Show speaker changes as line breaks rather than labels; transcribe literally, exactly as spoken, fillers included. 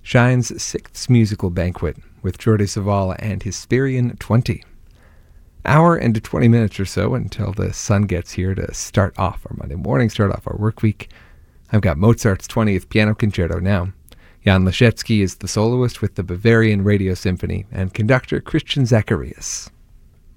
Schein's Sixth Musical Banquet with Jordi Savall and Hesperian twenty. Hour and twenty minutes or so until the sun gets here to start off our Monday morning, start off our work week. I've got Mozart's twentieth Piano Concerto now. Jan Leschetski is the soloist with the Bavarian Radio Symphony and conductor Christian Zacharias.